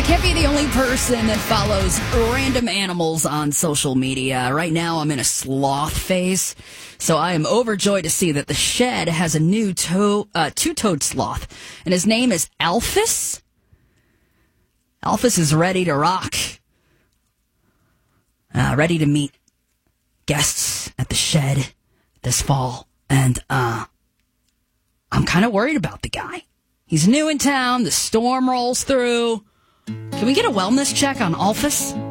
Can't be the only person that follows random animals on social media. Right now, I'm in a sloth phase, so I am overjoyed to see that the shed has a new two-toed sloth, and his name is Alphys. Alphys is ready to rock, ready to meet guests at the shed this fall, and I'm kind of worried about the guy. He's new in town, the storm rolls through. Can we get a wellness check on Alphys?